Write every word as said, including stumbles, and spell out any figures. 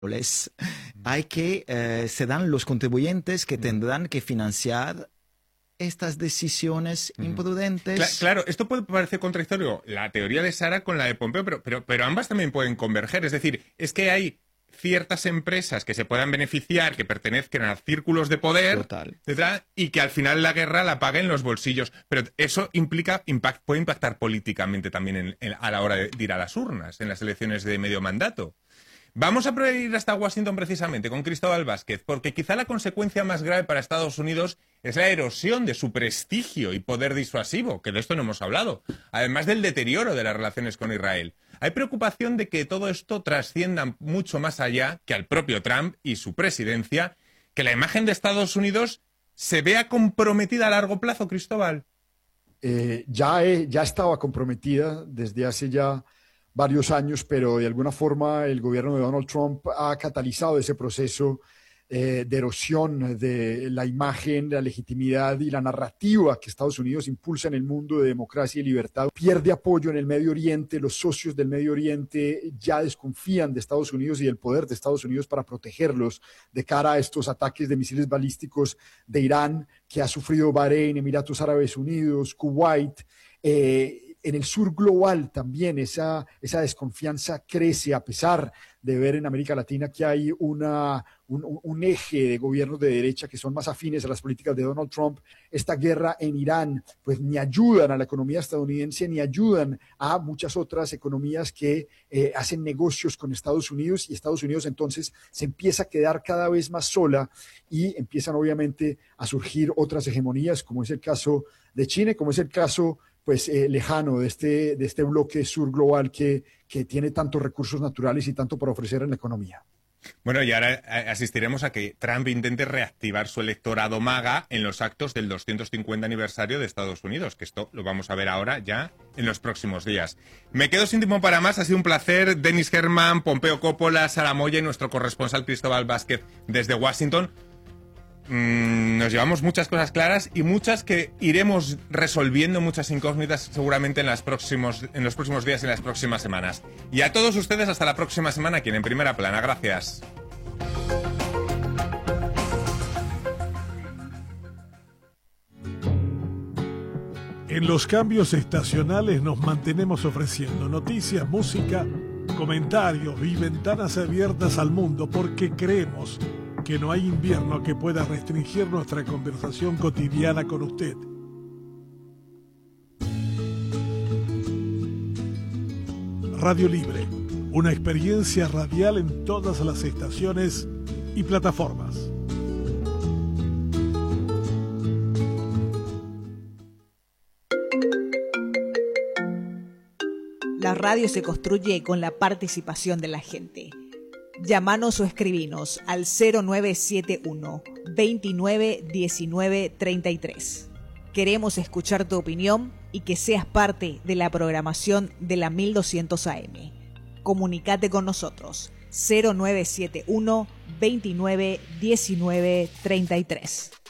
hay que, eh, serán los contribuyentes que tendrán que financiar estas decisiones imprudentes. Cla- claro, esto puede parecer contradictorio, la teoría de Sara con la de Pompeo, pero, pero, pero ambas también pueden converger. Es decir, es que hay ciertas empresas que se puedan beneficiar, que pertenezcan a círculos de poder, Total. etcétera, y que al final la guerra la paguen los bolsillos. Pero eso implica, impact, puede impactar políticamente también en, en, a la hora de ir a las urnas, en las elecciones de medio mandato. Vamos a ir hasta Washington precisamente con Cristóbal Vázquez, porque quizá la consecuencia más grave para Estados Unidos es la erosión de su prestigio y poder disuasivo, que de esto no hemos hablado, además del deterioro de las relaciones con Israel. Hay preocupación de que todo esto trascienda mucho más allá que al propio Trump y su presidencia, que la imagen de Estados Unidos se vea comprometida a largo plazo, Cristóbal. Eh, ya, he, ya estaba comprometida desde hace ya varios años, pero de alguna forma el gobierno de Donald Trump ha catalizado ese proceso eh, de erosión de la imagen, la legitimidad y la narrativa que Estados Unidos impulsa en el mundo de democracia y libertad. Pierde apoyo en el Medio Oriente, los socios del Medio Oriente ya desconfían de Estados Unidos y del poder de Estados Unidos para protegerlos de cara a estos ataques de misiles balísticos de Irán que ha sufrido Bahrein, Emiratos Árabes Unidos, Kuwait. Eh, En el sur global también esa, esa desconfianza crece a pesar de ver en América Latina que hay una, un, un eje de gobiernos de derecha que son más afines a las políticas de Donald Trump. Esta guerra en Irán pues ni ayudan a la economía estadounidense ni ayudan a muchas otras economías que eh, hacen negocios con Estados Unidos, y Estados Unidos entonces se empieza a quedar cada vez más sola y empiezan obviamente a surgir otras hegemonías, como es el caso de China, como es el caso pues eh, lejano de este, de este bloque sur global que, que tiene tantos recursos naturales y tanto para ofrecer en la economía. Bueno, y ahora asistiremos a que Trump intente reactivar su electorado MAGA en los actos del doscientos cincuenta aniversario de Estados Unidos, que esto lo vamos a ver ahora ya en los próximos días. Me quedo sin tiempo para más, ha sido un placer. Denis Herman, Pompeo Coppola, Sara Moya y nuestro corresponsal Cristóbal Vázquez desde Washington. Mm, nos llevamos muchas cosas claras y muchas que iremos resolviendo, muchas incógnitas seguramente en, las próximos, en los próximos días y en las próximas semanas. Y a todos ustedes hasta la próxima semana aquí en Primera Plana. Gracias. En los cambios estacionales nos mantenemos ofreciendo noticias, música, comentarios y ventanas abiertas al mundo porque creemos que no hay invierno que pueda restringir nuestra conversación cotidiana con usted. Radio Libre, una experiencia radial en todas las estaciones y plataformas. La radio se construye con la participación de la gente. Llámanos o escribinos al cero nueve siete uno, veintinueve diecinueve treinta y tres. Queremos escuchar tu opinión y que seas parte de la programación de la mil doscientos A M. Comunicate con nosotros cero nueve siete uno, veintinueve diecinueve treinta y tres.